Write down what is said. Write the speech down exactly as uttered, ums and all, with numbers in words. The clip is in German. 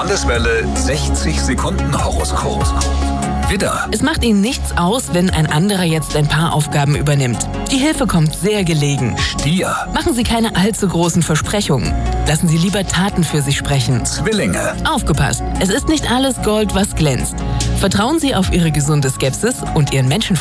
Landeswelle sechzig Sekunden Horoskop. Widder. Es macht Ihnen nichts aus, wenn ein anderer jetzt ein paar Aufgaben übernimmt. Die Hilfe kommt sehr gelegen. Stier. Machen Sie keine allzu großen Versprechungen. Lassen Sie lieber Taten für sich sprechen. Zwillinge. Aufgepasst, es ist nicht alles Gold, was glänzt. Vertrauen Sie auf Ihre gesunde Skepsis und Ihren Menschen